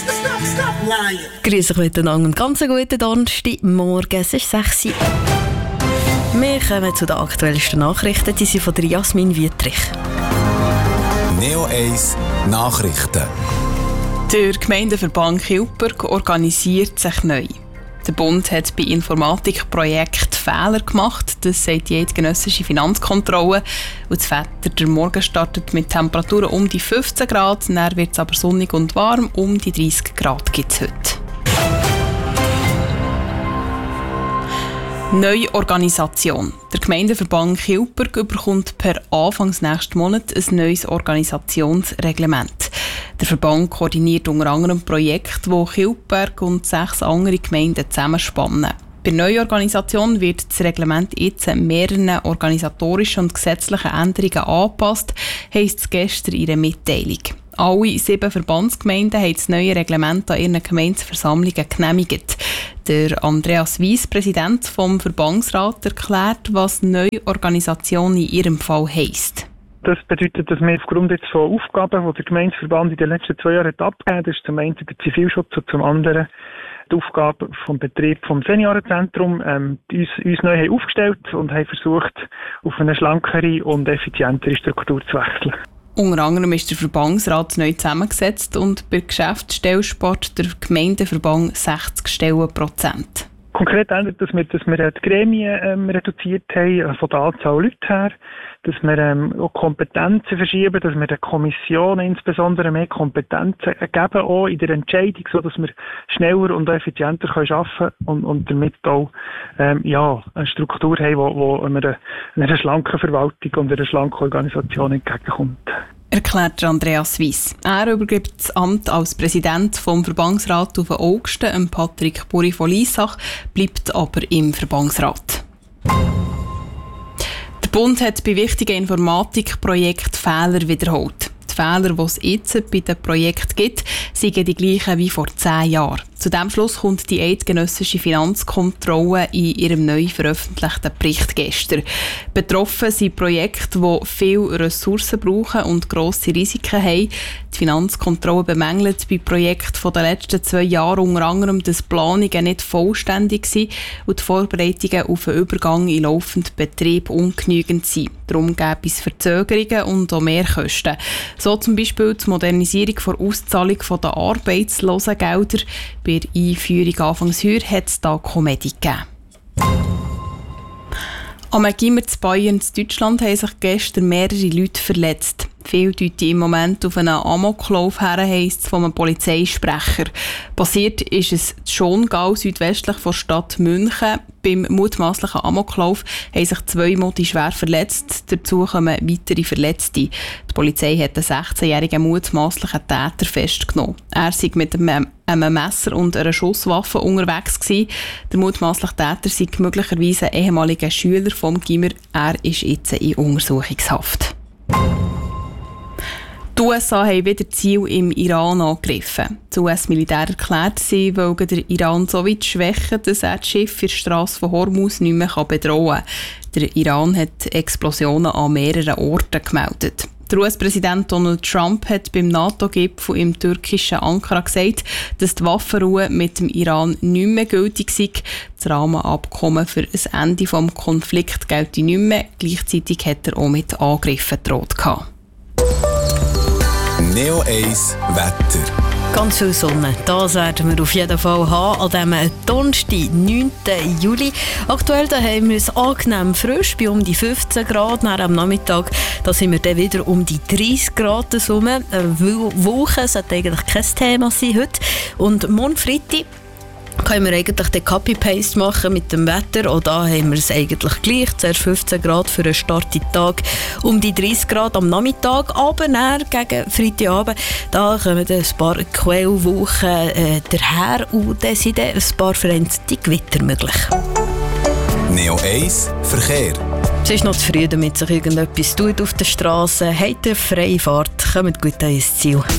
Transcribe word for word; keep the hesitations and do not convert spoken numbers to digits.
Grüß euch miteinander und ganz einen guten Donnerstagmorgen. Es ist sechs Uhr. Wir kommen zu den aktuellsten Nachrichten. Die sind von der Jasmin Wüttrich. Neo eins Nachrichten. Der Gemeindeverband Kilchberg organisiert sich neu. Der Bund hat bei Informatikprojekten Fehler gemacht, das sagt die eidgenössische Finanzkontrolle. Und das Wetter, der Morgen startet mit Temperaturen um die fünfzehn Grad, dann wird es aber sonnig und warm, um die dreißig Grad gibt es heute. Neue Organisation. Der Gemeindeverband Kilchberg bekommt per Anfang nächsten Monat ein neues Organisationsreglement. Der Verband koordiniert unter anderem Projekte, die Kilchberg und sechs andere Gemeinden zusammenspannen. Bei der neuen Organisation wird das Reglement jetzt mehreren organisatorischen und gesetzlichen Änderungen angepasst, heisst es gestern in einer Mitteilung. Alle sieben Verbandsgemeinden haben das neue Reglement an ihren Gemeindeversammlungen genehmigt. Der Andreas Weiss, Präsident vom Verbandsrat, erklärt, was neue Organisation in ihrem Fall heisst. Das bedeutet, dass wir aufgrund jetzt von Aufgaben, die der Gemeindeverband in den letzten zwei Jahren abgegeben hat, das ist zum einen der Zivilschutz und zum anderen die Aufgabe vom Betrieb vom Seniorenzentrum, ähm, uns, uns neu haben aufgestellt und haben versucht, auf eine schlankere und effizientere Struktur zu wechseln. Unter anderem ist der Verbandsrat neu zusammengesetzt und bei Geschäftsstelle Sport der Gemeindeverband sechzig Stellenprozent. Konkret ändert das mit, dass wir die Gremien ähm, reduziert haben, von der Anzahl Leute her, dass wir ähm, auch Kompetenzen verschieben, dass wir den Kommissionen insbesondere mehr Kompetenzen geben, auch in der Entscheidung, so dass wir schneller und effizienter können arbeiten können und, und damit auch ähm, ja, eine Struktur haben, wo, wo einer, einer schlanken Verwaltung und einer schlanken Organisation entgegenkommt. Erklärt Andreas Weiss. Er übergibt das Amt als Präsident vom Verbandsrat auf den Augsten, Patrick Buri von Liessach, bleibt aber im Verbandsrat. Der Bund hat bei wichtigen Informatikprojekten Fehler wiederholt. Die Fehler, die es jetzt bei den Projekten gibt, sind die gleichen wie vor zehn Jahren. Zu diesem Schluss kommt die eidgenössische Finanzkontrolle in ihrem neu veröffentlichten Bericht gestern. Betroffen sind Projekte, die viele Ressourcen brauchen und grosse Risiken haben. Die Finanzkontrolle bemängelt bei Projekten der letzten zwei Jahre unter anderem, dass die Planungen nicht vollständig sind und die Vorbereitungen auf einen Übergang in laufenden Betrieb ungenügend sind. Darum gäbe es Verzögerungen und auch Mehrkosten. So zum Beispiel die Modernisierung der Auszahlung der Arbeitslosengelder. Bei der Einführung Anfangs Heuer hat es da Komödie gegeben. Am Gimmer zu Bayern in Deutschland haben sich gestern mehrere Leute verletzt. Viele deuten im Moment auf einen Amoklauf her, heisst es von einem Polizeisprecher. Passiert ist es in Schongau, südwestlich von der Stadt München. Beim mutmaßlichen Amoklauf haben sich zwei Modi schwer verletzt. Dazu kommen weitere Verletzte. Die Polizei hat einen sechzehnjährigen mutmaßlichen Täter festgenommen. Er sei mit einem, einem Messer und einer Schusswaffe unterwegs gewesen. Der mutmaßliche Täter sei möglicherweise ein ehemaliger Schüler vom Gimmer. Er ist jetzt in Untersuchungshaft. Die U S A haben wieder Ziele im Iran angegriffen. Das U S-Militär erklärt, sie wollen den Iran so weit schwächen, dass er das Schiff für die Strasse von Hormuz nicht mehr bedrohen kann. Der Iran hat Explosionen an mehreren Orten gemeldet. Der U S-Präsident Donald Trump hat beim NATO-Gipfel im türkischen Ankara gesagt, dass die Waffenruhe mit dem Iran nicht mehr gültig sei. Das Rahmenabkommen für ein Ende des Konflikts gelte nicht mehr. Gleichzeitig hat er auch mit Angriffen gedroht. Neo eins Wetter. Ganz viel Sonne, das werden wir auf jeden Fall haben an diesem Donnerstag, neunten Juli. Aktuell da haben wir es angenehm frisch, bei um die fünfzehn Grad. Nach am Nachmittag da sind wir dann wieder um die dreißig Grad Sonne. Wochen sollte eigentlich kein Thema sein heute. Und morgen Freitag können wir eigentlich den Copy-Paste machen mit dem Wetter. Auch da haben wir es eigentlich gleich. Zuerst fünfzehn Grad für einen Start in den Tag, um die dreißig Grad am Nachmittag. Aber dann, gegen Freitagabend, da kommen ein paar Quellwochen äh, daher und dann sind dann ein paar vereinzelte Gewitter möglich. Neo eins Verkehr. Es ist noch zu früh, damit sich irgendetwas tut auf der Straße. Habt ihr freie Fahrt, kommt gut an ins Ziel.